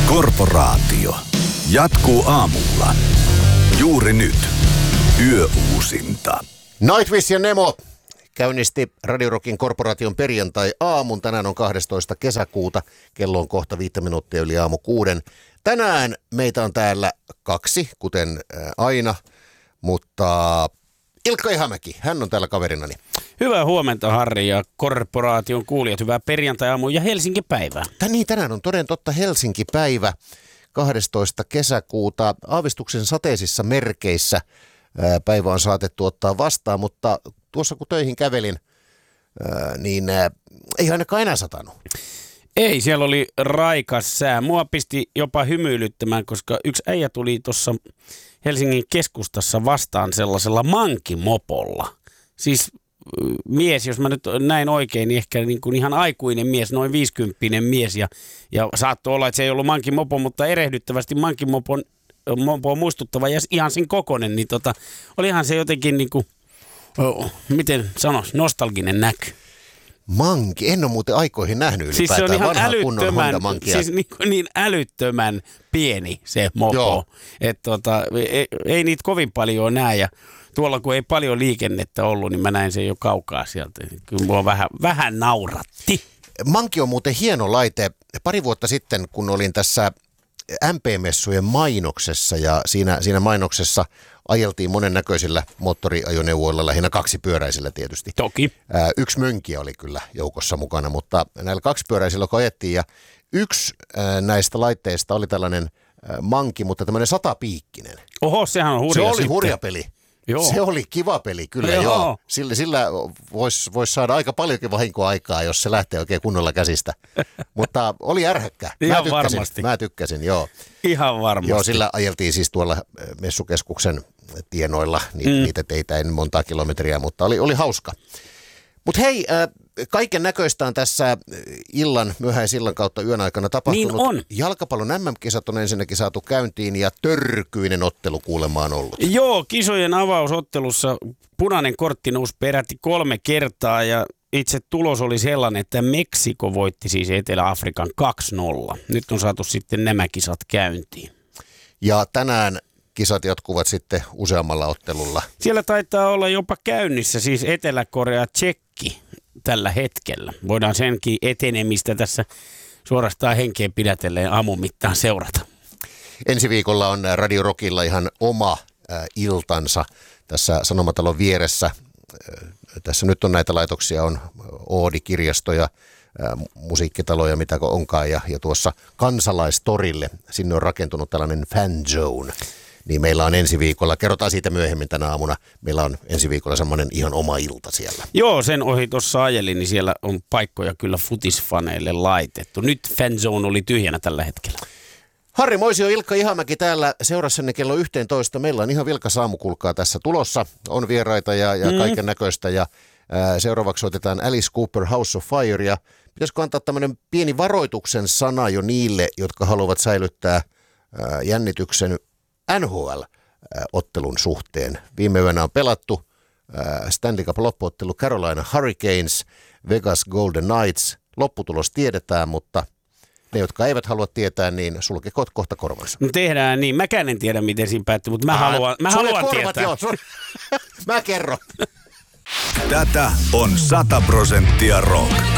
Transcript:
Korporaatio. Jatkuu aamulla. Juuri nyt. Yöuusinta. Nightwish ja Nemo käynnisti Radio Rockin Korporaation perjantai-aamun. Tänään on 12. kesäkuuta. Kello on kohta 5 minuuttia yli aamu 6. Tänään meitä on täällä 2, kuten aina, mutta Ilkka Ihamäki, hän on täällä kaverinani. Hyvää huomenta, Harri, ja Korporaation kuulijat. Hyvää perjantai-aamua ja Helsinki-päivää. Tänään on toden totta Helsinki-päivä 12. kesäkuuta. Aavistuksen sateisissa merkeissä päivä on saatettu ottaa vastaan, mutta tuossa kun töihin kävelin, niin ei ainakaan enää satanut. Ei, siellä oli raikas sää. Mua pisti jopa hymyilyttämään, koska yksi äijä tuli tuossa Helsingin keskustassa vastaan sellaisella mankimopolla. Siis mies, jos mä nyt näin oikein, niin ehkä niin kuin ihan aikuinen mies, noin 50 mies. Ja saattoi olla, että se ei ollut mankimopo, mutta erehdyttävästi mankimopo on muistuttava ja ihan sen kokoinen. Niin olihan se jotenkin niin kuin, miten sanoisi, nostalginen näky. Manki, en ole muuten aikoihin nähnyt ylipäätään. Siis se on ihan niin älyttömän pieni se mopo, että ei niitä kovin paljon näe, ja tuolla kun ei paljon liikennettä ollut, niin mä näin sen jo kaukaa sieltä. Kyllä mua vähän nauratti. Manki on muuten hieno laite. Pari vuotta sitten, kun olin tässä MP-messujen mainoksessa, ja siinä mainoksessa ajeltiin monennäköisillä moottoriajoneuvoilla, lähinnä kaksipyöräisillä tietysti. Toki. Yksi mönkiä oli kyllä joukossa mukana, mutta näillä kaksipyöräisillä kun ajettiin, ja yksi näistä laitteista oli tällainen manki, mutta tämmöinen 100-piikkinen. Oho, sehän on hurja. Se oli sitten hurja peli. Joo. Se oli kiva peli, kyllä joo. Sillä voisi vois saada aika paljonkin vahinkoaikaa, jos se lähtee oikein kunnolla käsistä. Mutta oli ärhäkkä. Mä tykkäsin, joo. Ihan varmasti. Joo, sillä ajeltiin siis tuolla messukeskuksen tienoilla. Niitä teitä en montaa kilometriä, mutta oli hauska. Mutta hei, kaiken näköistä on tässä myöhäisillan kautta yön aikana tapahtunut. Niin on. Jalkapallon MM-kisat on ensinnäkin saatu käyntiin ja törkyinen ottelu kuulemma on ollut. Joo, kisojen avausottelussa punainen kortti nousi peräti 3 kertaa ja itse tulos oli sellainen, että Meksiko voitti siis Etelä-Afrikan 2-0. Nyt on saatu sitten nämä kisat käyntiin. Ja tänään kisat jatkuvat sitten useammalla ottelulla. Siellä taitaa olla jopa käynnissä siis Etelä-Korea Tšekki tällä hetkellä. Voidaan senkin etenemistä tässä suorastaan henkeen pidätelleen aamun mittaan seurata. Ensi viikolla on Radio Rockilla ihan oma iltansa tässä Sanomatalon vieressä. Tässä nyt on näitä laitoksia, on Oodi-kirjastoja, musiikkitaloja, mitä onkaan, ja tuossa Kansalaistorille, sinne on rakentunut tällainen fan zone. Niin meillä on ensi viikolla, kerrotaan siitä myöhemmin tänä aamuna, meillä on ensi viikolla semmoinen ihan oma ilta siellä. Joo, sen ohi tuossa ajelin, niin siellä on paikkoja kyllä futisfaneille laitettu. Nyt fanzone oli tyhjänä tällä hetkellä. Harri Moisio, Ilkka Ihamäki täällä seurassanne kello 11. Meillä on ihan vilkas aamukulkaa tässä tulossa. On vieraita ja kaiken näköistä. Ja seuraavaksi otetaan Alice Cooper House of Fire. Ja pitäisikö antaa tämmöinen pieni varoituksen sana jo niille, jotka haluavat säilyttää jännityksen NHL-ottelun suhteen. Viime yönä on pelattu Stanley Cup loppuottelu Carolina Hurricanes, Vegas Golden Knights. Lopputulos tiedetään, mutta ne, jotka eivät halua tietää, niin sulkekoot kohta korvansa. No tehdään niin. Mäkään en tiedä, miten siinä päättyy, mutta mä haluan tietää. Joo, mä kerron. Tätä on 100% rock.